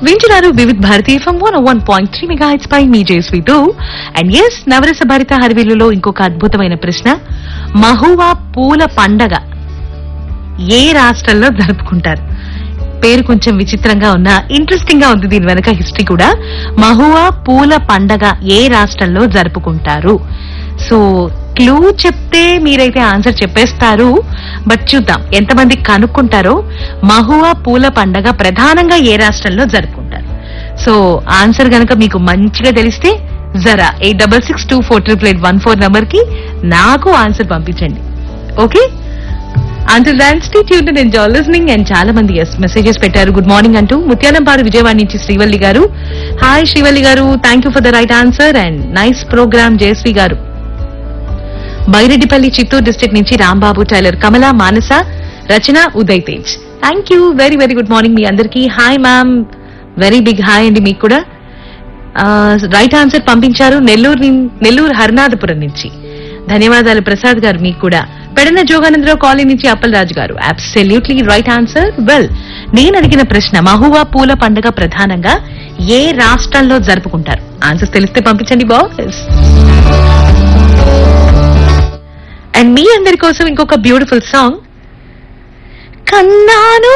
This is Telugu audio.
వింటున్నారు Vividh Bharati FM 101.3 megahertz pi me జేస్వి 2. And yes, నవరస భరిత హరివిల్లులో ఇంకొక అద్భుతమైన ప్రశ్న. మహువా పూల పండగ ఏ రాష్ట్రంలో జరుపుకుంటారు? పేరు కొంచెం విచిత్రంగా ఉన్నా ఇంట్రెస్టింగ్ గా ఉంది దీని వెనక హిస్టరీ కూడా. మహువా పూల పండగ ఏ రాష్ట్రంలో జరుపుకుంటారు? సో క్లూ చెప్తే మీరైతే ఆన్సర్ చెప్పేస్తారు, బట్ చూద్దాం ఎంతమంది కనుక్కుంటారో. మహువా పూల పండగ ప్రధానంగా ఏ రాష్ట్రంలో జరుపుకుంటారు? సో ఆన్సర్ గనక మీకు మంచిగా తెలిస్తే జరా 8662488814 నంబర్ కి నాకు ఆన్సర్ పంపించండి. Okay, Until then, stay tuned and enjoy listening. And చాలా మంది మెసేజెస్ పెట్టారు గుడ్ మార్నింగ్ అంటూ. ముత్యాలంపాడు విజయవాడ నుంచి శ్రీవల్లి గారు, హాయ్ శ్రీవల్లి గారు, thank you for the right answer and nice programme Jayashree గారు. బైరెడ్డిపల్లి చిత్తూరు డిస్ట్రిక్ట్ నుంచి Rambabu, tailor, Kamala, Manasa, Rachana, Uday Tej, thank you, very very good morning మీ అందరికీ. Hi ma'am, very big hi అండి మీకు కూడా. రైట్ ఆన్సర్ పంపించారు నెల్లూరు హరినాథపురం నుంచి. ధన్యవాదాలు ప్రసాద్ గారు మీకు కూడా. పెడన జోగానందరావు కాలనీ నుంచి అప్పలరాజు గారు, అబ్సల్యూట్లీ రైట్ ఆన్సర్. వెల్, నేను అడిగిన ప్రశ్న మహువా పూల పండుగ ప్రధానంగా ఏ రాష్ట్రంలో జరుపుకుంటారు? ఆన్సర్ తెలిస్తే పంపించండి బాస్. అండ్ మీ అందరి కోసం ఇంకొక బ్యూటిఫుల్ సాంగ్, కన్నాను